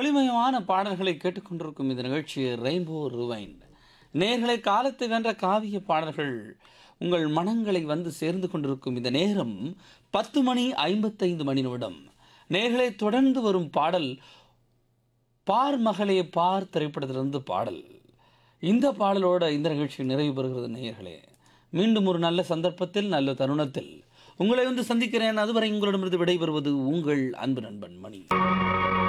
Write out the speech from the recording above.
ஒளிமயமான பாடல்களை கேட்டுக்கொண்டிருக்கும் இந்த நிகழ்ச்சி ரெயின்போ ரிவைண்ட். நேர்களை காலத்தை வென்ற காவிய பாடல்கள் உங்கள் மனங்களை வந்து சேர்ந்து கொண்டிருக்கும் இந்த நேரம் 10:55 நேர்களை தொடர்ந்து வரும் பாடல் பார் மகளே பார் திரைப்படத்திலிருந்து பாடல். இந்த பாடலோட இந்த நிகழ்ச்சி நிறைவு பெறுகிறது. நேயர்களே, மீண்டும் ஒரு நல்ல சந்தர்ப்பத்தில் நல்ல தருணத்தில் உங்களை வந்து சந்திக்கிறேன். அதுவரை உங்களிடமிருந்து விடைபெறுவது உங்கள் அன்பு நண்பன் மணி.